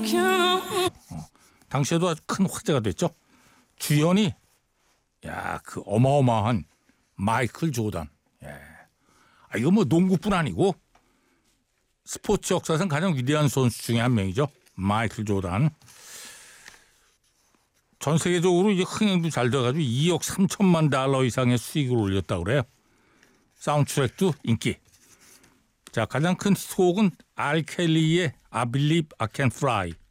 당시에도 아주 큰 화제가 됐죠. 주연이 그 어마어마한 마이클 조던. 이거 뭐 농구뿐 아니고 스포츠 역사상 가장 위대한 선수 중에 한 명이죠. 마이클 조던. 전 세계적으로 이제 흥행도 잘 돼가지고 2억 3천만 달러 이상의 수익을 올렸다고 그래요. 사운드트랙도 인기. 자, 가장 큰 히트곡은 알 켈리의 I Believe I Can Fly.